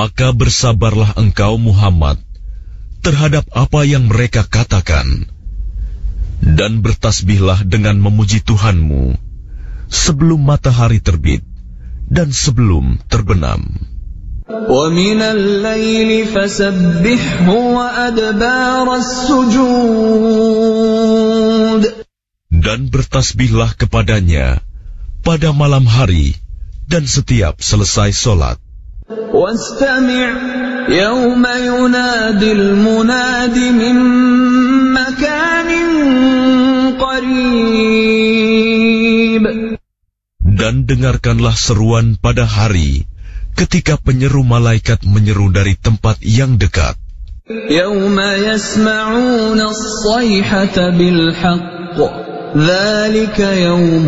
Maka bersabarlah engkau Muhammad terhadap apa yang mereka katakan, dan bertasbihlah dengan memuji Tuhanmu sebelum matahari terbit dan sebelum terbenam. وَمِنَ اللَّيْلِ فَسَبِّحْهُ وَأَدْبَارَ السُّجُودِ. Dan bertasbihlah kepadanya pada malam hari dan setiap selesai solat. وَاسْتَمِعْ يَوْمَ يُنَادِ الْمُنَادِ مِن مَّكَانٍ قَرِيبٍ. Dan dengarkanlah seruan pada hari ketika penyeru malaikat menyeru dari tempat yang dekat. يَوْمَ يَسْمَعُونَ الصَّيْحَةَ بِالْحَقِّ ذَلِكَ يَوْمُ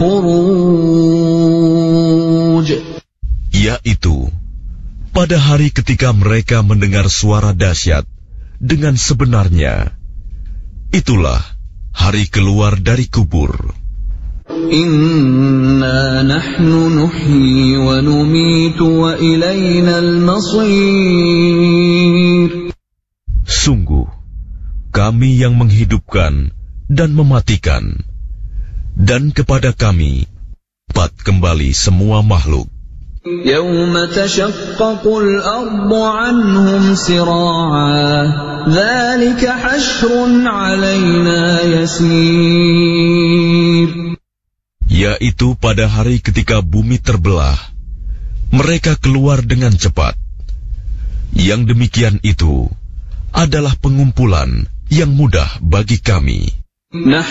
الْخُرُوجِ. Yaitu pada hari ketika mereka mendengar suara dahsyat dengan sebenarnya, itulah hari keluar dari kubur. Inna nahnu nuhyi wa numitu wa ilayna al-masir. Sungguh, kami yang menghidupkan dan mematikan, dan kepada kami dapat kembali semua makhluk. يَوْمَ تَشَقَّقُ الْأَرْضُ عَنْهُمْ سِرَاعًا ذَلِكَ حَشْرٌ عَلَيْنَا يَسِيرٌ. Yaitu pada hari ketika bumi terbelah, mereka keluar dengan cepat. Yang demikian itu adalah pengumpulan yang mudah bagi kami.